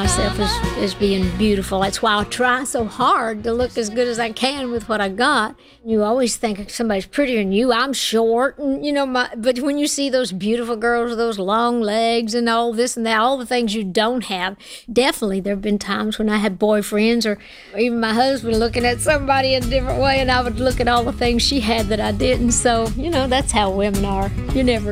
myself as being beautiful. That's why I try so hard to look as good as I can with what I got. You always think somebody's prettier than you. I'm short, and but when you see those beautiful girls with those long legs and all this and that, all the things you don't have, definitely there have been times when I had boyfriends or even my husband looking at somebody in a different way, and I would look at all the things she had that I didn't. So, that's how women are. You're never